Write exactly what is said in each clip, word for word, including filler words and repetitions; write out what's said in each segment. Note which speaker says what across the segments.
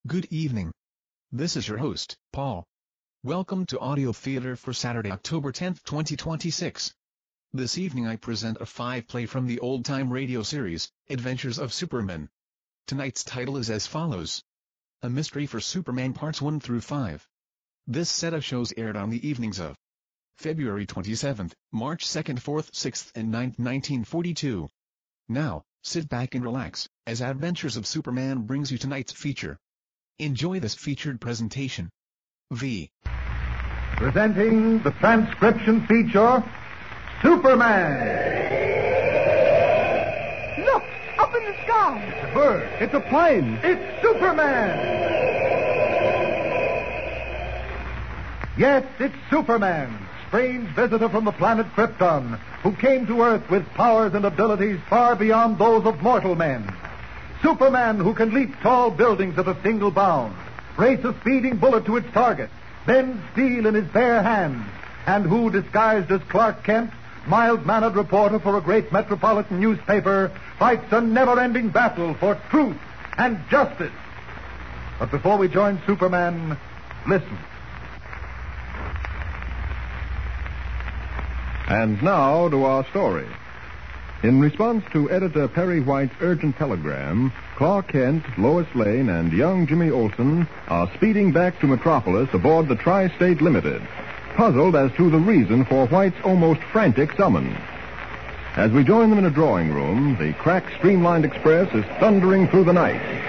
Speaker 1: Good evening. This is your host, Paul. Welcome to Audio Theater for Saturday, October tenth, twenty twenty-six. This evening I present a five-play from the old-time radio series, Adventures of Superman. Tonight's title is as follows: A Mystery for Superman Parts one through five. This set of shows aired on the evenings of February twenty-seventh, March second, fourth, sixth, and ninth, nineteen forty-two. Now, sit back and relax, as Adventures of Superman brings you tonight's feature. Enjoy this featured presentation. V.
Speaker 2: Presenting the transcription feature, Superman.
Speaker 3: Look, up in the sky.
Speaker 2: It's a bird. It's a plane. It's Superman. Yes, it's Superman, strange visitor from the planet Krypton, who came to Earth with powers and abilities far beyond those of mortal men. Superman, who can leap tall buildings at a single bound, race a speeding bullet to its target, bend steel in his bare hands, and who, disguised as Clark Kent, mild-mannered reporter for a great metropolitan newspaper, fights a never-ending battle for truth and justice. But before we join Superman, listen.
Speaker 4: And now to our story. In response to Editor Perry White's urgent telegram, Clark Kent, Lois Lane, and young Jimmy Olsen are speeding back to Metropolis aboard the Tri-State Limited, puzzled as to the reason for White's almost frantic summons. As we join them in a drawing room, the cracked streamlined express is thundering through the night.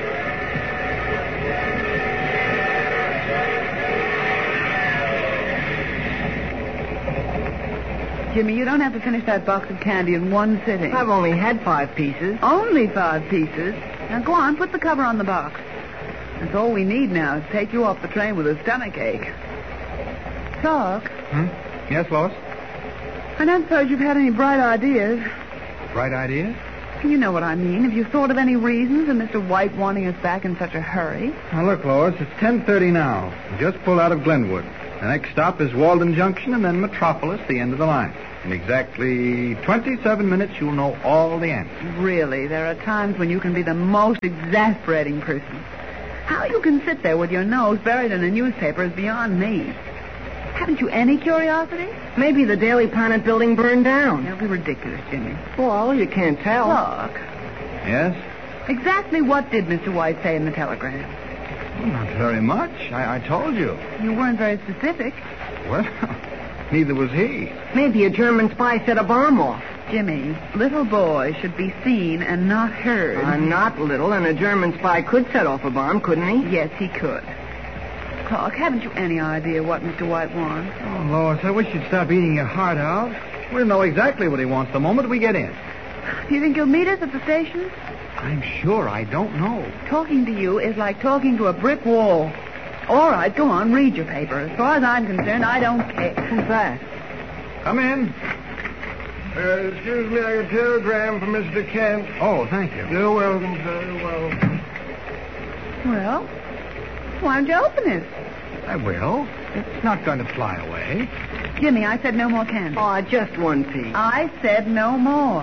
Speaker 3: Jimmy, you don't have to finish that box of candy in one sitting.
Speaker 5: I've only had five pieces.
Speaker 3: Only five pieces? Now go on, put the cover on the box. That's all we need now is take you off the train with a stomach ache. Clark?
Speaker 6: Hmm? Yes, Lois?
Speaker 3: I don't suppose you've had any bright ideas.
Speaker 6: Bright ideas?
Speaker 3: You know what I mean. Have you thought of any reason for Mister White wanting us back in such a hurry?
Speaker 6: Now, look, Lois, it's ten thirty now. We just pulled out of Glenwood. The next stop is Walden Junction and then Metropolis, the end of the line. In exactly twenty-seven minutes, you'll know all the answers.
Speaker 3: Really, there are times when you can be the most exasperating person. How you can sit there with your nose buried in a newspaper is beyond me. Haven't you any curiosity?
Speaker 5: Maybe the Daily Planet building burned down.
Speaker 3: That'll be ridiculous, Jimmy.
Speaker 5: Well, you can't tell.
Speaker 3: Clark,
Speaker 6: Yes?
Speaker 3: exactly what did Mister White say in the telegram?
Speaker 6: Well, not very much. I, I told you.
Speaker 3: You weren't very specific.
Speaker 6: Well, neither was he.
Speaker 5: Maybe a German spy set a bomb off.
Speaker 3: Jimmy, little boys should be seen and not heard.
Speaker 5: I'm not little, and a German spy could set off a bomb, couldn't he?
Speaker 3: Yes, he could. Clark, haven't you any idea what Mister White wants?
Speaker 6: Oh, Lois, I wish you'd stop eating your heart out. We'll know exactly what he wants the moment we get in.
Speaker 3: Do you think he'll meet us at the station?
Speaker 6: I'm sure I don't know.
Speaker 3: Talking to you is like talking to a brick wall. All right, go on, read your paper. As far as I'm concerned, I don't care.
Speaker 5: Who's that?
Speaker 6: Come in.
Speaker 7: Uh, excuse me, I got a telegram from Mister Kent.
Speaker 6: Oh, thank you.
Speaker 7: You're welcome, sir. You're welcome.
Speaker 3: Well, why don't you open it?
Speaker 6: I will. It's not going to fly away.
Speaker 3: Jimmy, I said no more candy.
Speaker 5: Oh, just one piece.
Speaker 3: I said no more.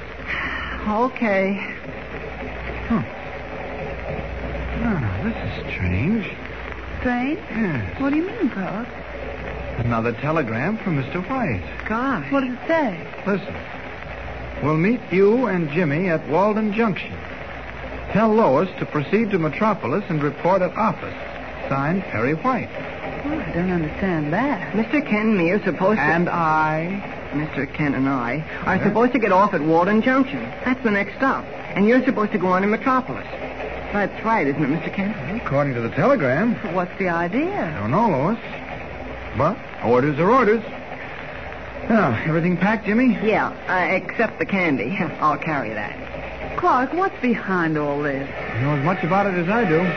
Speaker 5: Okay.
Speaker 6: Ah, this is strange.
Speaker 3: Strange?
Speaker 6: Yes.
Speaker 3: What do you mean, Clark?
Speaker 6: Another telegram from Mister White.
Speaker 5: Gosh.
Speaker 3: What does it say?
Speaker 6: Listen. We'll meet you and Jimmy at Walden Junction. Tell Lois to proceed to Metropolis and report at office. Signed, Perry White.
Speaker 3: Well, I don't understand that.
Speaker 5: Mister Ken and me are supposed to...
Speaker 6: And I...
Speaker 5: Mister Ken and I are
Speaker 6: Yes?
Speaker 5: supposed to get off at Walden Junction. That's the next stop. And you're supposed to go on to Metropolis. That's right, isn't it, Mister Ken?
Speaker 6: According to the telegram.
Speaker 3: What's the idea?
Speaker 6: I don't know, Lois. But orders are orders. Now, everything packed, Jimmy?
Speaker 5: Yeah, uh, except the candy. I'll carry that.
Speaker 3: Clark, what's behind all this?
Speaker 6: You know as much about it as I do.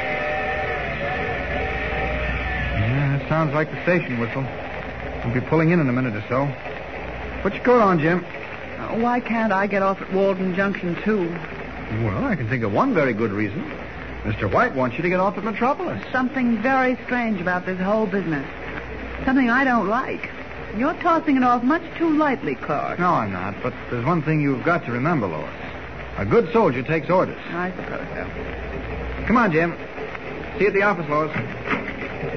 Speaker 6: Yeah, that sounds like the station whistle. We'll be pulling in in a minute or so. Put your coat on, Jim.
Speaker 3: Uh, why can't I get off at Walden Junction, too?
Speaker 6: Well, I can think of one very good reason. Mister White wants you to get off at Metropolis.
Speaker 3: Something very strange about this whole business. Something I don't like. You're tossing it off much too lightly, Clark.
Speaker 6: No, I'm not. But there's one thing you've got to remember, Lois. A good soldier takes orders.
Speaker 3: I suppose so.
Speaker 6: Come on, Jim. See See you at the office, Lois.